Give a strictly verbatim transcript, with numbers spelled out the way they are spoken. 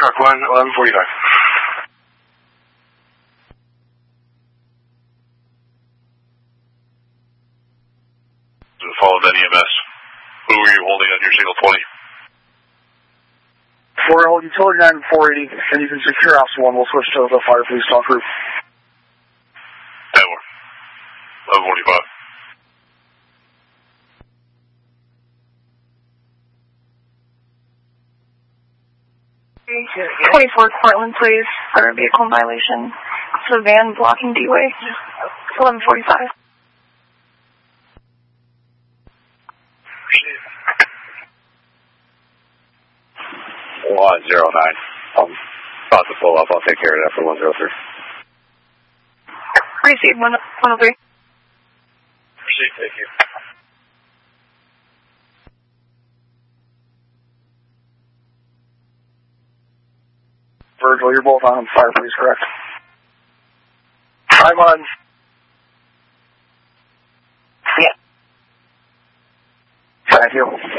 truck one, eleven forty-five. Followed that E M S. Who were you holding on your signal twenty? We're hold utility nine four eighty, and you can secure option one. We'll switch to the fire police talk group. Tower. eleven forty-five. twenty-four Cortland, please. For a vehicle violation. It's a van blocking D-Way. eleven forty-five. one zero nine. I'm about to pull up. I'll take care of that for one zero three. Receive one oh three. Proceed, thank you. Virgil, you're both on fire police, correct? I'm on. Yeah. Thank you.